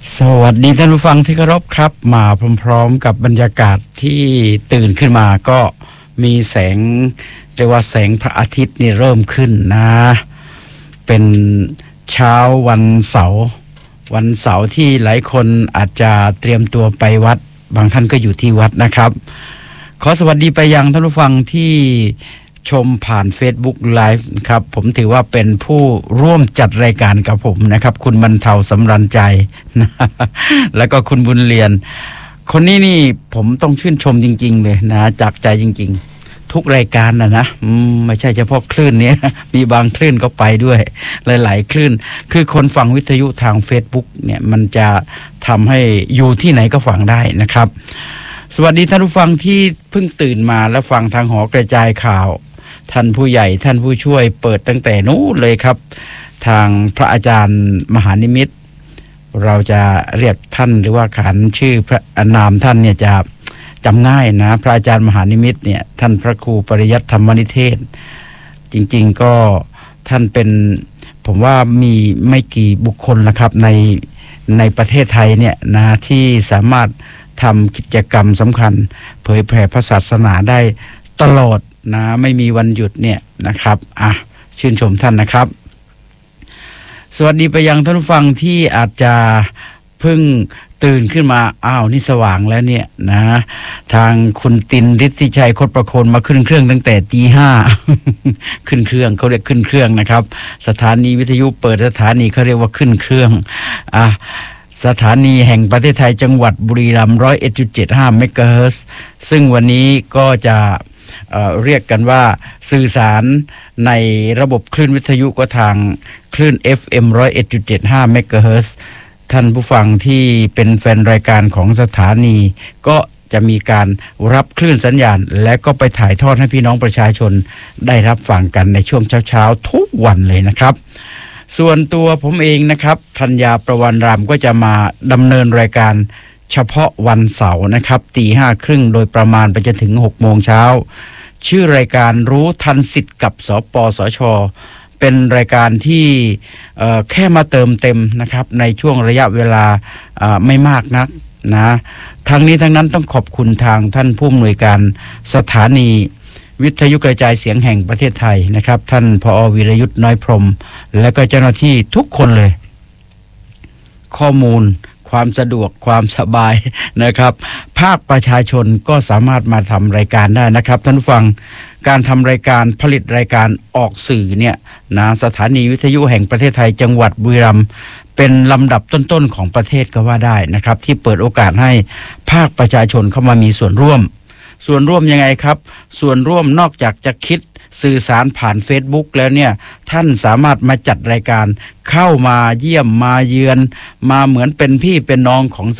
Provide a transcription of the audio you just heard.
สวัสดีท่านผู้ฟังที่เคารพครับมาพร้อมๆกับบรรยากาศที่ตื่นขึ้นมาก็มีแสงเรียกว่าแสงพระอาทิตย์นี่เริ่มขึ้นนะเป็นเช้าวันเสาร์ที่หลายคนอาจจะเตรียมตัวไปวัดบางท่านก็อยู่ที่วัดนะครับขอสวัสดีไปยังท่านผู้ฟังที่ชมผ่าน Facebook Live ครับผมถือว่าเป็นผู้ร่วมจัดรายการกับผมนะครับคุณบรรเทาสำราญใจนะแล้วก็คุณบุญเรียนคนนี้นี่ผมต้องชื่นชมจริงๆเลยนะจากใจจริงๆทุกรายการนะไม่ใช่เฉพาะคลื่นนี้ มีบางคลื่นก็ไปด้วยหลายๆคลื่นคือคนฟังวิทยุทาง Facebook เนี่ยมันจะทำให้อยู่ที่ไหนก็ฟังได้นะครับสวัสดีท่านผู้ฟังที่เพิ่งตื่นมาแล้วฟังทางหอกระจายข่าวท่านผู้ใหญ่ท่านผู้ช่วยเปิดตั้งแต่นู้นเลยครับทางพระอาจารย์มหานิมิตรเราจะเรียกท่านหรือว่าขานชื่อพระนามท่านเนี่ยจะจำง่ายนะพระอาจารย์มหานิมิตรเนี่ยท่านพระครูปริยัติธรรมนิเทศจริงๆก็ท่านเป็นผมว่ามีไม่กี่บุคคลนะครับในประเทศไทยเนี่ยนะที่สามารถทำกิจกรรมสำคัญเผยแผ่พระศาสนาได้ตลอดนะไม่มีวันหยุดเนี่ยนะครับชื่นชมท่านนะครับสวัสดีไปยังท่านผู้ฟังที่อาจจะเพิ่งตื่นขึ้นมานี่สว่างแล้วเนี่ยนะทางคุณตินฤทธิชัยคดประโคนมาขึ้นเครื่องตั้งแต่ตี 5 ขึ้นเครื่องเขาเรียกขึ้นเครื่องนะครับสถานีวิทยุเปิดสถานีเขาเรียกว่าขึ้นเครื่องสถานีแห่งประเทศไทยจังหวัดบุรีรัมย์ 101.75 เมกะเฮิรตซ์ซึ่งวันนี้ก็จะเรียกกันว่าสื่อสารในระบบคลื่นวิทยุก็ทางคลื่น FM 101.75 เมกะเฮิรตซ์ท่านผู้ฟังที่เป็นแฟนรายการของสถานีก็จะมีการรับคลื่นสัญญาณและก็ไปถ่ายทอดให้พี่น้องประชาชนได้รับฟังกันในช่วงเช้าๆทุกวันเลยนะครับส่วนตัวผมเองนะครับธัญญาประวันรามก็จะมาดำเนินรายการเฉพาะวันเสาร์นะครับตี 5:30โดยประมาณไปจนถึง 6 โมงเช้าชื่อรายการรู้ทันสิทธิ์กับสปสช.เป็นรายการที่แค่มาเติมเต็มนะครับในช่วงระยะเวลาไม่มากนักนะทั้งนี้ทั้งนั้นต้องขอบคุณทางท่านผู้อำนวยการสถานีวิทยุกระจายเสียงแห่งประเทศไทยนะครับท่านผอ.วีรยุทธ์น้อยพรหมและก็เจ้าหน้าที่ทุกคนเลยข้อมูลความสะดวกความสบายนะครับภาคประชาชนก็สามารถมาทำรายการได้นะครับท่านผู้ฟังการทำรายการผลิตรายการออกสื่อเนี่ยนะสถานีวิทยุแห่งประเทศไทยจังหวัดบุรีรัมย์เป็นลำดับต้นๆของประเทศก็ว่าได้นะครับที่เปิดโอกาสให้ภาคประชาชนเข้ามามีส่วนร่วมยังไงครับส่วนร่วมนอกจากจะคิดสื่อสารผ่าน Facebook แล้วเนี่ยท่านสามารถมาจัดรายการเข้ามาเยี่ยมมาเยือนมาเหมือนเป็นพี่เป็นน้องของ